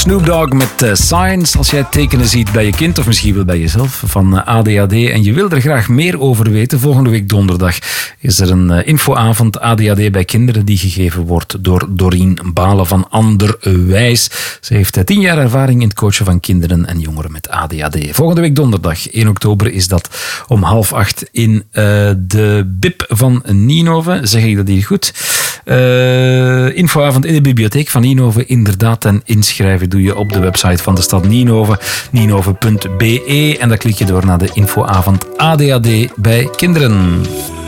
Snoop Dogg met Signs. Als jij tekenen ziet bij je kind of misschien wel bij jezelf van ADHD en je wil er graag meer over weten, volgende week donderdag is er een infoavond ADHD bij kinderen die gegeven wordt door Doreen Balen van Anderwijs. Ze heeft 10 jaar ervaring in het coachen van kinderen en jongeren met ADHD. Volgende week donderdag, 1 oktober, is dat om 7:30 in de BIP van Nienhoven. Zeg ik dat hier goed? Infoavond in de bibliotheek van Nienhoven, inderdaad. En inschrijven doe je op de website van de stad Nienhoven, nienhoven.be. En dan klik je door naar de infoavond ADHD bij kinderen.